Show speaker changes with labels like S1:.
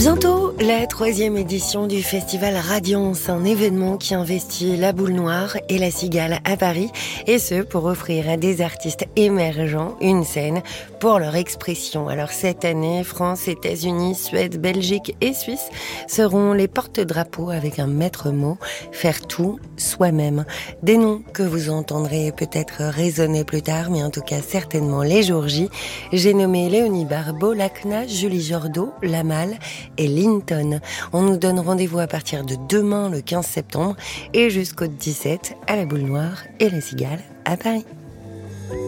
S1: Bientôt, la 3e édition du festival Radiance, un événement qui investit la Boule Noire et la Cigale à Paris, et ce pour offrir à des artistes émergents une scène pour leur expression. Alors cette année, France, États-Unis, Suède, Belgique et Suisse seront les porte-drapeaux avec un maître mot, faire tout soi-même. Des noms que vous entendrez peut-être résonner plus tard, mais en tout cas certainement les jours J. J'ai nommé Léonie Barbeau, Lacna, Julie Jordo, Lamal et Linton. On nous donne rendez-vous à partir de demain, le 15 septembre, et jusqu'au 17 à la Boule Noire et la Cigale à Paris.